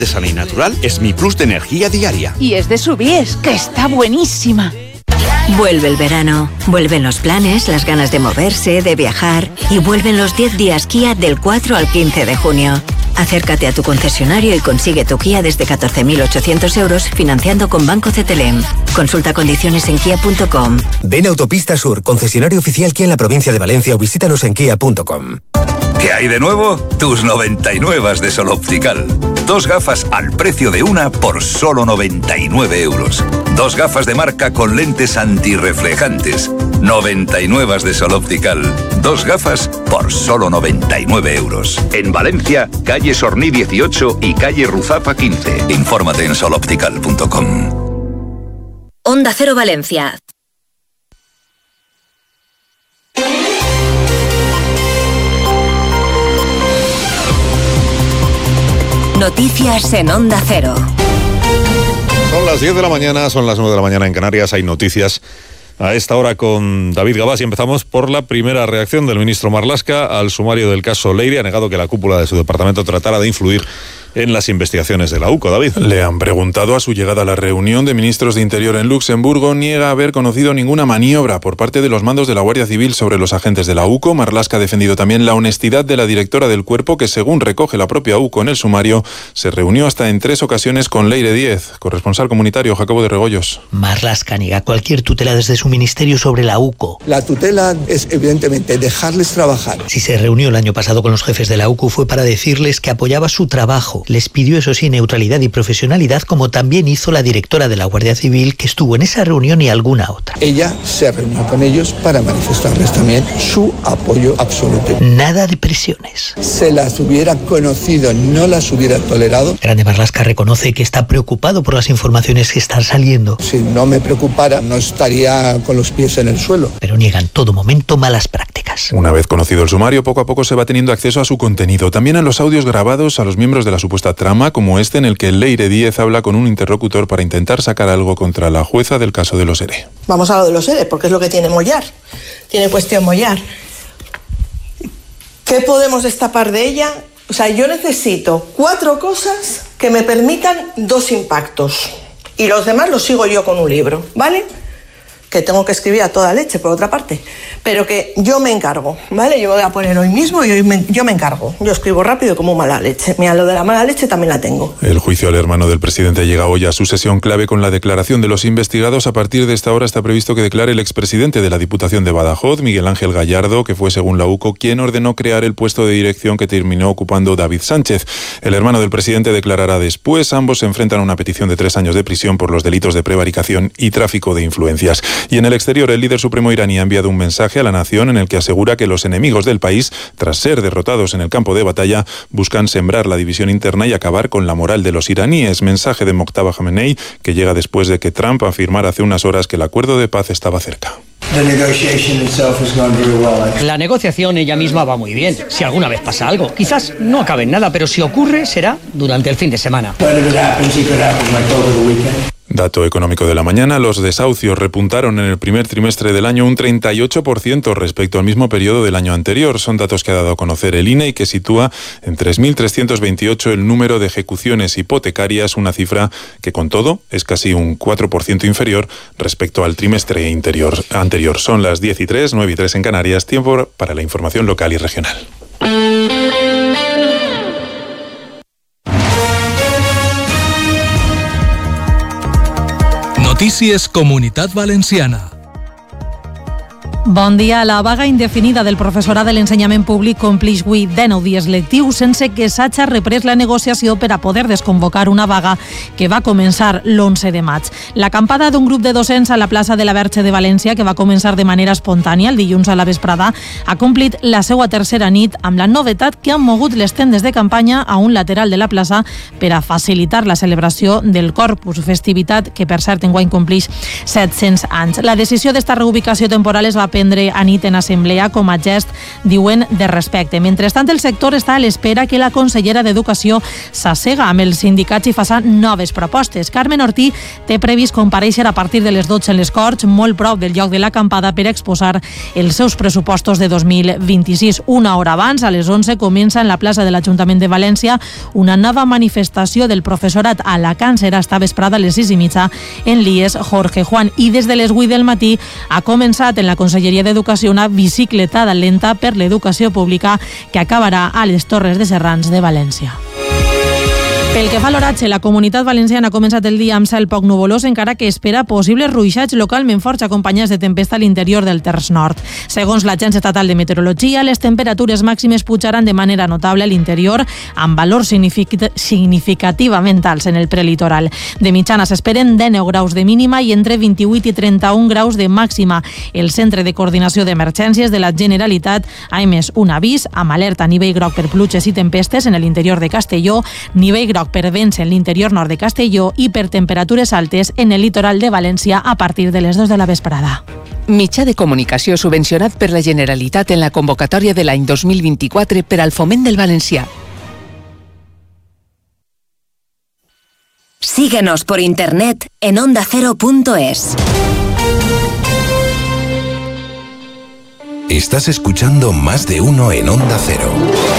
Sana y natural es mi plus de energía diaria. Y es de Subies, que está buenísima. Vuelve el verano, vuelven los planes, las ganas de moverse, de viajar y vuelven los 10 días Kia del 4 al 15 de junio. Acércate a tu concesionario y consigue tu Kia desde 14.800 euros financiando con Banco CTLM. Consulta condiciones en kia.com. Ven a Autopista Sur, concesionario oficial Kia en la provincia de Valencia o visítanos en kia.com. ¿Qué hay de nuevo? Tus 99 de Sol Optical. 2 gafas al precio de una por solo 99 euros. 2 gafas de marca con lentes antirreflejantes. 99 de Sol Optical. 2 gafas por solo 99 euros. En Valencia, calle Sorní 18 y calle Ruzafa 15. Infórmate en soloptical.com. Onda Cero Valencia. Noticias en Onda Cero. Son las 10 de la mañana, son las 9 de la mañana en Canarias. Hay noticias a esta hora con David Gabás y empezamos por la primera reacción del ministro Marlaska al sumario del caso Leire. Ha negado que la cúpula de su departamento tratara de influir en las investigaciones de la UCO. David. Le han preguntado a su llegada a la reunión de ministros de Interior en Luxemburgo. Niega haber conocido ninguna maniobra por parte de los mandos de la Guardia Civil sobre los agentes de la UCO. Marlaska ha defendido también la honestidad de la directora del cuerpo, que según recoge la propia UCO en el sumario, se reunió hasta en 3 ocasiones con Leire Díez. Corresponsal comunitario Jacobo de Regoyos. Marlaska niega cualquier tutela desde su ministerio sobre la UCO. La tutela es evidentemente dejarles trabajar. Si se reunió el año pasado con los jefes de la UCO fue para decirles que apoyaba su trabajo. Les pidió, eso sí, neutralidad y profesionalidad, como también hizo la directora de la Guardia Civil, que estuvo en esa reunión y alguna otra. Ella se reunió con ellos para manifestarles también su apoyo absoluto. Nada de presiones. Se las hubiera conocido, no las hubiera tolerado. Grande Marlaska reconoce que está preocupado por las informaciones que están saliendo. Si no me preocupara, no estaría con los pies en el suelo. Pero niega en todo momento malas prácticas. Una vez conocido el sumario, poco a poco se va teniendo acceso a su contenido. También a los audios grabados a los miembros de la supuesta trama, como este en el que Leire Díez habla con un interlocutor para intentar sacar algo contra la jueza del caso de los ERE. Vamos a lo de los ERE, porque es lo que tiene Mollar. Tiene cuestión Mollar. ¿Qué podemos destapar de ella? O sea, yo necesito 4 cosas que me permitan 2 impactos. Y los demás los sigo yo con un libro, ¿vale? Que tengo que escribir a toda leche, por otra parte, pero que yo me encargo, ¿vale? Yo voy a poner hoy mismo y yo me encargo. Yo escribo rápido como mala leche. Mira, lo de la mala leche también la tengo. El juicio al hermano del presidente llega hoy a su sesión clave con la declaración de los investigados. A partir de esta hora está previsto que declare el expresidente de la Diputación de Badajoz, Miguel Ángel Gallardo, que fue, según la UCO, quien ordenó crear el puesto de dirección que terminó ocupando David Sánchez. El hermano del presidente declarará después. Ambos se enfrentan a una petición de 3 años de prisión por los delitos de prevaricación y tráfico de influencias. Y en el exterior, el líder supremo iraní ha enviado un mensaje a la nación en el que asegura que los enemigos del país, tras ser derrotados en el campo de batalla, buscan sembrar la división interna y acabar con la moral de los iraníes. Mensaje de Mojtaba Khamenei, que llega después de que Trump afirmara hace unas horas que el acuerdo de paz estaba cerca. La negociación ella misma va muy bien. Si alguna vez pasa algo, quizás no acabe en nada, pero si ocurre, será durante el fin de semana. Dato económico de la mañana, los desahucios repuntaron en el primer trimestre del año un 38% respecto al mismo periodo del año anterior. Son datos que ha dado a conocer el INE y que sitúa en 3.328 el número de ejecuciones hipotecarias, una cifra que con todo es casi un 4% inferior respecto al trimestre anterior. Son las 10:03, 9:03 en Canarias, tiempo para la información local y regional. Notícies Comunitat Valenciana. Bon dia. La vaga indefinida del professorat de l'ensenyament públic complix avui 19 dies lectius sense que s'hagi reprès la negociació per a poder desconvocar una vaga que va començar l'11 de maig. L'acampada d'un grup de docents a la plaça de la Verge de València, que va començar de manera espontània el dilluns a la vesprada, ha complit la seva tercera nit amb la novetat que han mogut les tendes de campanya a un lateral de la plaça per a facilitar la celebració del Corpus, festivitat que per cert enguany complix 700 anys. La decisió d'esta reubicació temporal es va prendre anit en assemblea com a gest, diuen, de respecte. Mentrestant, el sector està a l'espera que la consellera d'Educació s'assega amb els sindicats i faça noves propostes. Carmen Ortí té previst comparèixer a partir de les 12 en les Corts, molt prop del lloc de l'acampada, per exposar els seus pressupostos de 2026. Una hora abans, a les 11, comença en la plaça de l'Ajuntament de València una nova manifestació del professorat a la Càncera. Esta vesprada a les 6:30 en l'IES Jorge Juan. I des de les 8 del matí ha començat en la Conselleria d'Educació una bicicletada lenta per l'educació pública que acabarà a les Torres de Serrans de València. Pel que fa a l'oratge, la Comunitat Valenciana ha començat el dia amb cel poc nuvolós, encara que espera possibles ruixats localment forts acompanyats de tempesta a l'interior del terç nord. Segons l'Agència Estatal de Meteorologia, les temperatures màximes pujaran de manera notable a l'interior, amb valors significativament alts en el prelitoral. De mitjana s'esperen 19 graus de mínima i entre 28 i 31 graus de màxima. El Centre de Coordinació d'Emergències de la Generalitat ha emès un avís amb alerta a nivell groc per pluges i tempestes en l'interior de Castelló, nivell groc per vents en l'interior nord de Castelló i per temperatures altes en el litoral de València a partir de les 2 de la vesprada. Mitjà de comunicació subvencionat per la Generalitat en la convocatòria de l'any 2024 per al foment del valencià. Síguenos por internet en ondacero.es. Estás escuchando Más de Uno en Onda Cero.